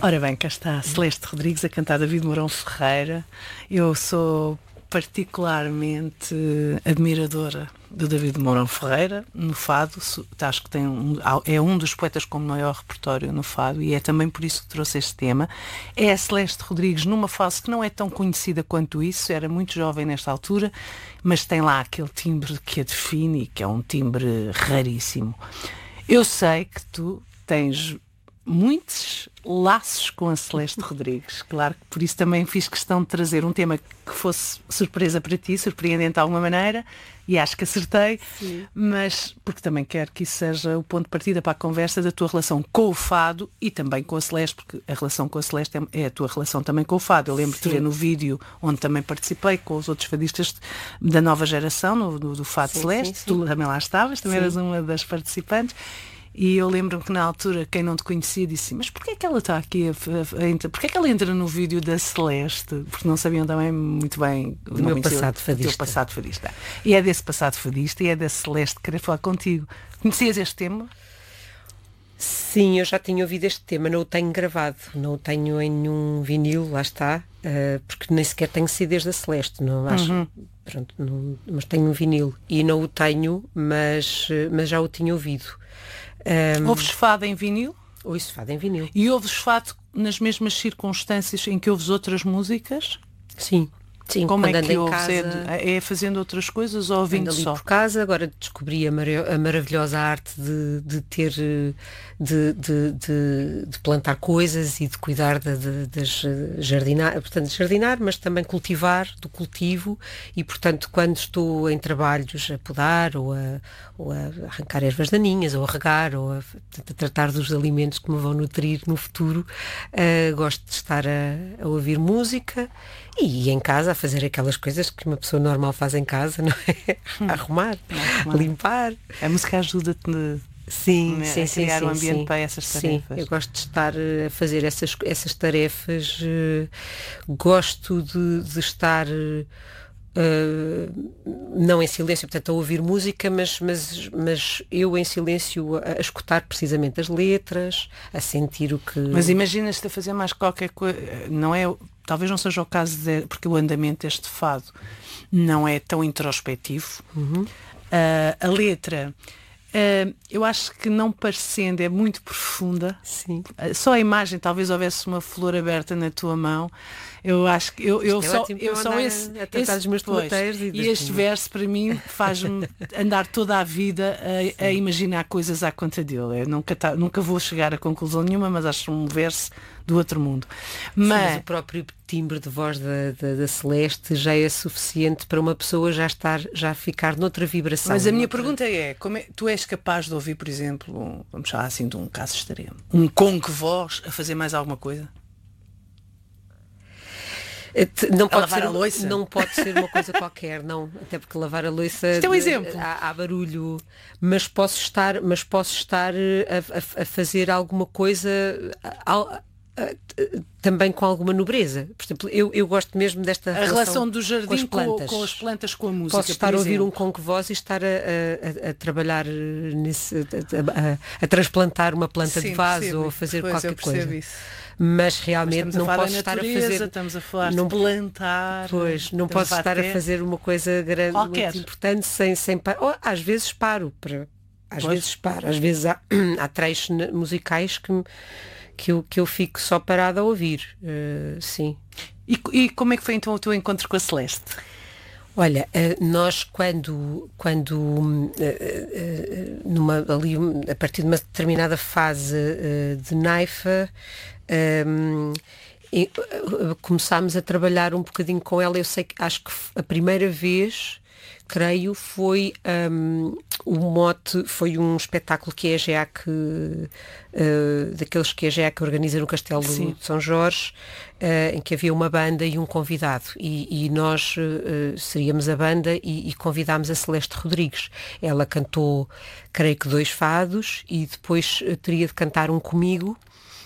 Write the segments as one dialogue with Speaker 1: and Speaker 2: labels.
Speaker 1: Ora bem, cá está a Celeste Rodrigues a cantar David Mourão Ferreira. Eu sou particularmente admiradora do David Mourão Ferreira no fado. Acho que é um dos poetas com maior repertório no fado e é também por isso que trouxe este tema. É a Celeste Rodrigues numa fase que não é tão conhecida quanto isso, era muito jovem nesta altura, mas tem lá aquele timbre que a define e que é um timbre raríssimo. Eu sei que tu tens muitos laços com a Celeste Rodrigues. Claro que por isso também fiz questão de trazer um tema que fosse surpresa para ti, surpreendente de alguma maneira, e acho que acertei. Sim. Mas porque também quero que isso seja o ponto de partida para a conversa da tua relação com o fado e também com a Celeste, porque a relação com a Celeste é a tua relação também com o fado. Eu lembro de te ver no vídeo onde também participei com os outros fadistas da nova geração, do Fado Celeste. Sim. Tu também lá estavas, também eras uma das participantes. E eu lembro-me que na altura quem não te conhecia disse: mas porquê é que ela está aqui porquê é que ela entra no vídeo da Celeste? Porque não sabiam também muito bem
Speaker 2: o meu passado fadista.
Speaker 1: O teu passado fadista. E é desse passado fadista e é da Celeste que querer falar contigo. Conhecias este tema?
Speaker 2: Sim, eu já tinha ouvido este tema, não o tenho gravado, não o tenho em nenhum vinil, lá está, porque nem sequer tenho CDs da Celeste, não acho. Pronto, não, mas tenho um vinil e não o tenho, mas já o tinha ouvido.
Speaker 1: Ouves fado em vinil?
Speaker 2: Ouço fado em vinil.
Speaker 1: E ouves fado nas mesmas circunstâncias em que ouves outras músicas?
Speaker 2: Sim. Sim,
Speaker 1: como
Speaker 2: quando
Speaker 1: é que
Speaker 2: ando em casa,
Speaker 1: é fazendo outras coisas ou ouvindo
Speaker 2: ali
Speaker 1: só?
Speaker 2: Por casa, agora descobri a maravilhosa arte de ter de plantar coisas e de cuidar das jardinar, portanto jardinar, mas também cultivar, do cultivo, e portanto quando estou em trabalhos a podar ou a arrancar ervas daninhas ou a regar ou a tratar dos alimentos que me vão nutrir no futuro, gosto de estar a ouvir música e em casa a fazer aquelas coisas que uma pessoa normal faz em casa, não é? Arrumar, limpar.
Speaker 1: A música ajuda-te a criar um ambiente para essas tarefas.
Speaker 2: Sim, eu gosto de estar a fazer essas tarefas, gosto de estar não em silêncio, portanto a ouvir música, mas eu em silêncio a escutar precisamente as letras, a sentir o que...
Speaker 1: Mas imaginas-te a fazer mais qualquer coisa, não é... Talvez não seja o caso porque o andamento deste fado não é tão introspectivo. A letra, eu acho que não parecendo, é muito profunda.
Speaker 2: Sim.
Speaker 1: Só a imagem, talvez houvesse uma flor aberta na tua mão. Eu acho que eu só esse e este verso para mim faz-me andar toda a vida a imaginar coisas à conta dele. Eu nunca vou chegar a conclusão nenhuma, mas acho um verso do outro mundo.
Speaker 2: Mas o próprio timbre de voz da Celeste já é suficiente para uma pessoa já ficar noutra vibração.
Speaker 1: Mas a minha pergunta é, tu és capaz de ouvir, por exemplo, vamos falar assim de um caso extremo, um conque voz a fazer mais alguma coisa?
Speaker 2: Não pode ser uma coisa qualquer, não, até porque lavar a louça
Speaker 1: é um exemplo.
Speaker 2: Há barulho, mas posso estar a fazer alguma coisa também com alguma nobreza. Por exemplo, eu gosto mesmo desta
Speaker 1: relação do jardim com as plantas, com a música.
Speaker 2: Posso estar a ouvir um conque voz e estar a trabalhar a transplantar uma planta de vaso ou a fazer qualquer coisa. Isso. Mas realmente não posso estar a fazer.
Speaker 1: Estamos a falar de plantar.
Speaker 2: Pois, não posso estar a fazer uma coisa grande, muito importante sem parar. Às vezes paro. Às vezes há trechos musicais que eu fico só parada a ouvir. Sim.
Speaker 1: E como é que foi então o teu encontro com a Celeste?
Speaker 2: Olha, nós quando a partir de uma determinada fase de Naifa, começámos a trabalhar um bocadinho com ela. Eu sei que acho que a primeira vez, creio, foi o mote, foi um espetáculo que a EGEAC, daqueles que a EGEAC organiza no Castelo de São Jorge, em que havia uma banda e um convidado, e nós seríamos a banda e convidámos a Celeste Rodrigues. Ela cantou, creio que 2 fados, e depois teria de cantar um comigo.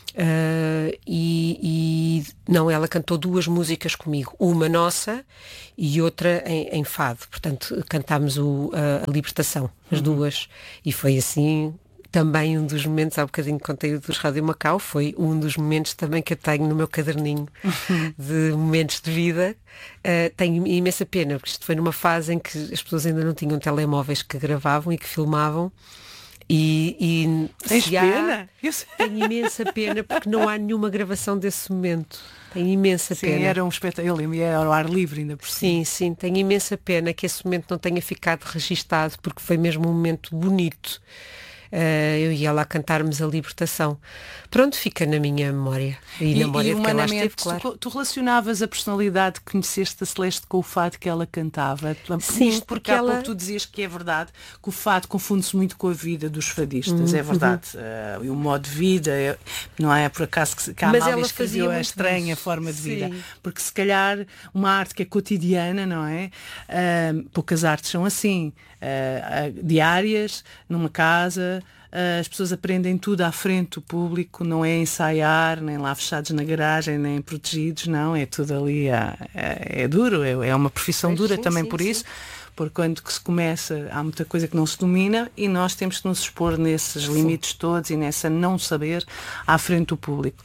Speaker 2: Não, ela cantou 2 músicas comigo, uma nossa e outra em fado, portanto cantámos a Libertação, as duas, e foi assim também um dos momentos, há bocadinho contei o dos Rádio Macau, foi um dos momentos também que eu tenho no meu caderninho de momentos de vida. Tenho imensa pena, porque isto foi numa fase em que as pessoas ainda não tinham telemóveis que gravavam e que filmavam. E
Speaker 1: tens pena?
Speaker 2: Tenho imensa pena porque não há nenhuma gravação desse momento. Tenho imensa pena.
Speaker 1: Sim, era um espetáculo, eu lembro, e era ao ar livre ainda por cima.
Speaker 2: Sim, tenho imensa pena que esse momento não tenha ficado registado, porque foi mesmo um momento bonito. Eu ia lá cantarmos a Libertação. Pronto, fica na minha memória. E na memória de quem lá esteve, claro.
Speaker 1: Tu relacionavas a personalidade que conheceste da Celeste com o fado que ela cantava?
Speaker 2: Sim,
Speaker 1: porque há pouco tu dizias que é verdade que o fado confunde-se muito com a vida dos fadistas, é verdade. E o modo de vida, não é por acaso que a Amália escreveu a estranha forma de vida. Porque se calhar uma arte que é cotidiana, não é? Poucas artes são assim, diárias, numa casa. As pessoas aprendem tudo à frente do público, não é ensaiar, nem lá fechados na garagem, nem protegidos, não, é tudo ali, é duro, é uma profissão dura também por isso, porque quando que se começa, há muita coisa que não se domina e nós temos que nos expor nesses limites todos e nessa não saber à frente do público.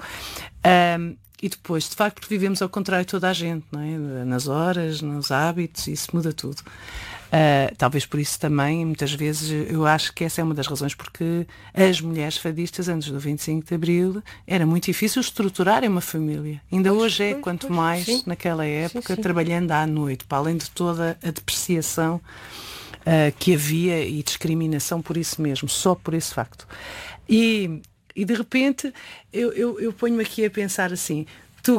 Speaker 1: E depois, de facto, porque vivemos ao contrário de toda a gente, não é? Nas horas, nos hábitos, isso muda tudo. Talvez por isso também, muitas vezes, eu acho que essa é uma das razões porque as mulheres fadistas, antes do 25 de Abril, era muito difícil estruturarem uma família. Ainda hoje é, quanto mais naquela época, trabalhando à noite, para além de toda a depreciação que havia e discriminação por isso mesmo, só por esse facto. E de repente, eu ponho-me aqui a pensar assim, tu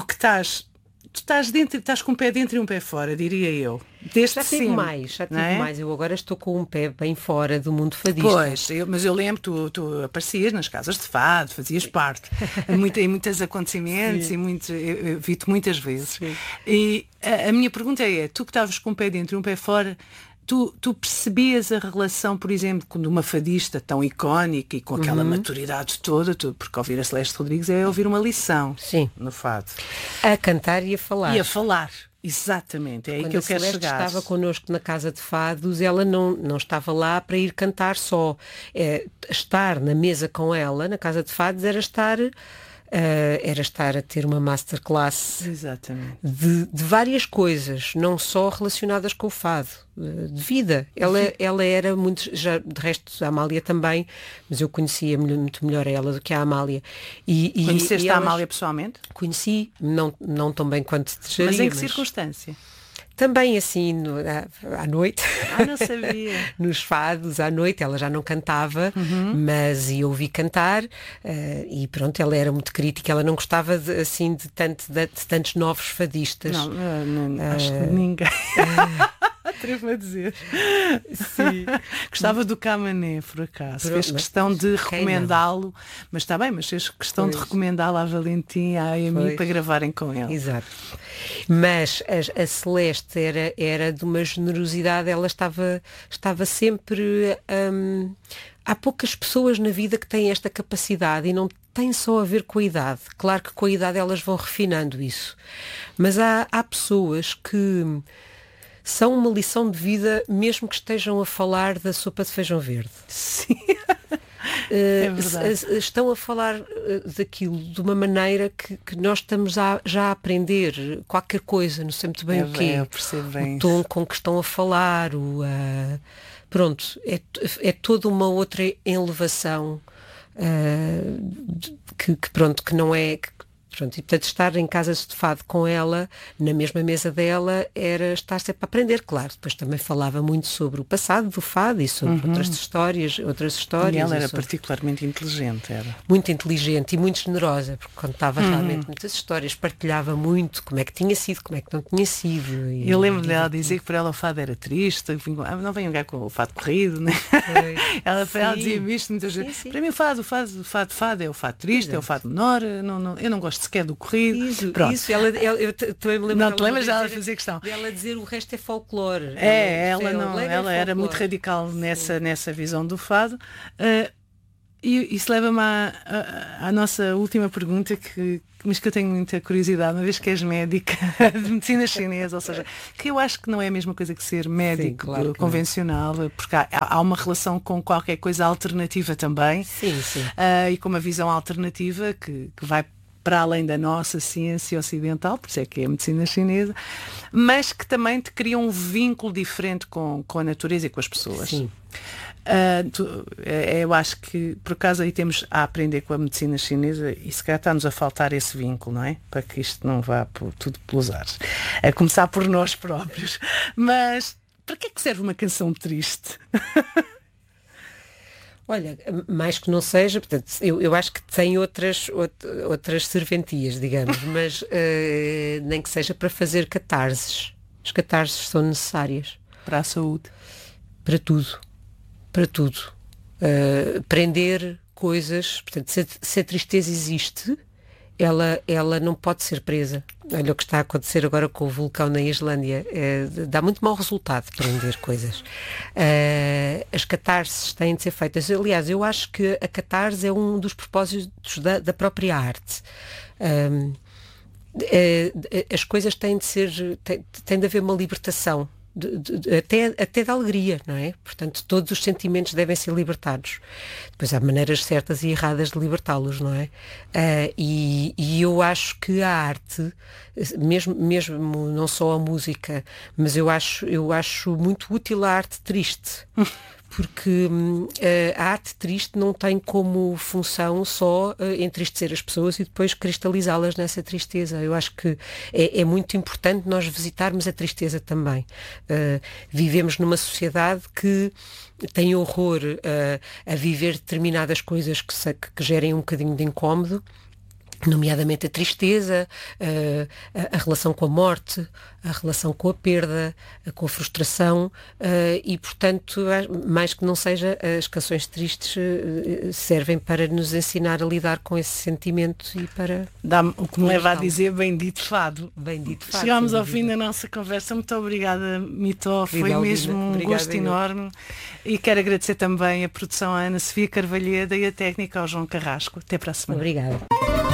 Speaker 1: estás com um pé dentro e um pé fora, diria eu.
Speaker 2: Já tive mais. Eu agora estou com um pé bem fora do mundo fadista.
Speaker 1: Pois, mas eu lembro, tu aparecias nas casas de fado, fazias parte em muitos acontecimentos e eu vi-te muitas vezes. Sim. E a minha pergunta é, tu que estavas com um pé dentro e um pé fora, Tu percebias a relação, por exemplo, de uma fadista tão icónica e com aquela maturidade toda, porque ouvir a Celeste Rodrigues é ouvir uma lição no fado.
Speaker 2: A cantar e a falar.
Speaker 1: E a falar, exatamente, é aí que eu quero chegar. Quando a Celeste
Speaker 2: estava connosco na Casa de Fados, ela não estava lá para ir cantar só. Estar na mesa com ela, na Casa de Fados, era estar a ter uma masterclass de várias coisas, não só relacionadas com o fado, de vida. Ela era muito, já de resto a Amália também, mas eu conhecia muito melhor ela do que a Amália.
Speaker 1: Conheceste a Amália pessoalmente?
Speaker 2: Conheci, não tão bem quanto desejaria.
Speaker 1: Mas em que circunstância?
Speaker 2: Também assim, à noite.
Speaker 1: Não sabia.
Speaker 2: Nos fados, à noite, ela já não cantava, mas ia ouvir cantar e pronto, ela era muito crítica, ela não gostava de tantos novos fadistas.
Speaker 1: Não acho que ninguém. Atrevo a dizer.
Speaker 2: Sim.
Speaker 1: Gostava do Camané, por acaso. Fez questão de recomendá-lo, mas está bem, mas fez questão de recomendá-lo à Valentim e à Amy para gravarem com ele.
Speaker 2: Exato. Mas a Celeste era de uma generosidade, ela estava sempre. Há poucas pessoas na vida que têm esta capacidade e não tem só a ver com a idade. Claro que com a idade elas vão refinando isso. Mas há pessoas que são uma lição de vida, mesmo que estejam a falar da sopa de feijão verde.
Speaker 1: Sim. É
Speaker 2: estão a falar daquilo de uma maneira que nós estamos já a aprender qualquer coisa, não sei muito bem o quê.
Speaker 1: Eu percebo bem
Speaker 2: o tom com que estão a falar, pronto, é toda uma outra elevação que não é. Pronto, e portanto estar em casas de fado com ela, na mesma mesa dela, era estar sempre a aprender, claro. Depois também falava muito sobre o passado do fado e sobre outras histórias.
Speaker 1: E ela era particularmente inteligente, era.
Speaker 2: Muito inteligente e muito generosa, porque contava realmente muitas histórias, partilhava muito como é que tinha sido, como é que não tinha sido.
Speaker 1: Eu lembro dela dizer que para ela o fado era triste, não venham cá com o fado corrido, né? Ela dizia-me isto muitas vezes. Para mim o fado é o fado triste, é o fado menor, eu não gosto sequer do corrido.
Speaker 2: Isso, eu também me lembro.
Speaker 1: Não te lembras dela fazer questão?
Speaker 2: Dela dizer o resto é folclore.
Speaker 1: Ela era muito radical nessa visão do fado. E isso leva-me à nossa última pergunta, mas que eu tenho muita curiosidade, uma vez que és médica de medicina chinesa, ou seja, que eu acho que não é a mesma coisa que ser médico. Sim, claro convencional, porque há uma relação com qualquer coisa alternativa também.
Speaker 2: Sim.
Speaker 1: E com uma visão alternativa que vai para além da nossa ciência ocidental, por isso é que é a medicina chinesa, mas que também te cria um vínculo diferente com a natureza e com as pessoas.
Speaker 2: Sim.
Speaker 1: Eu acho que por acaso aí temos a aprender com a medicina chinesa e se calhar está-nos a faltar esse vínculo, não é? Para que isto não vá tudo pelos ares. A começar por nós próprios. Mas para que é que serve uma canção triste?
Speaker 2: Olha, mais que não seja, portanto, eu acho que tem outras serventias, digamos, mas nem que seja para fazer catarses. As catarses são necessárias.
Speaker 1: Para a saúde.
Speaker 2: Para tudo. Para tudo. Prender coisas, portanto, se a tristeza existe, ela não pode ser presa. Olha o que está a acontecer agora com o vulcão na Islândia. Dá muito mau resultado prender coisas. As catarses têm de ser feitas. Aliás, eu acho que a catarse é um dos propósitos da própria arte. As coisas têm de ser, tem de haver uma libertação. Até da alegria, não é? Portanto, todos os sentimentos devem ser libertados. Depois há maneiras certas e erradas de libertá-los, não é? E eu acho que a arte, mesmo não só a música, mas eu acho muito útil a arte triste. Porque a arte triste não tem como função só entristecer as pessoas e depois cristalizá-las nessa tristeza. Eu acho que é muito importante nós visitarmos a tristeza também. Vivemos numa sociedade que tem horror a viver determinadas coisas que gerem um bocadinho de incómodo, nomeadamente a tristeza, a relação com a morte, a relação com a perda, com a frustração e, portanto, mais que não seja, as canções tristes servem para nos ensinar a lidar com esse sentimento e para...
Speaker 1: O que me leva a dizer bendito fado.
Speaker 2: Bendito fado.
Speaker 1: Chegámos ao fim da nossa conversa. Muito obrigada, Mitó. Foi mesmo um gosto enorme. E quero agradecer também a produção à Ana Sofia Carvalheda e a técnica ao João Carrasco. Até para a semana.
Speaker 2: Obrigada.